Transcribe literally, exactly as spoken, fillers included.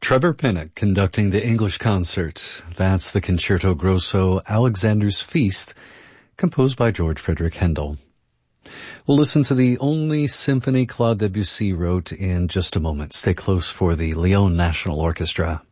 Trevor Pinnock conducting the English concert. That's the Concerto Grosso Alexander's Feast, composed by George Frederick Handel. We'll listen to the only symphony Claude Debussy wrote in just a moment. Stay close for the Lyon National Orchestra.